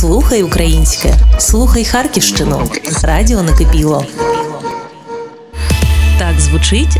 Слухай українське, слухай Харківщину. Радіо Накипіло. Так звучить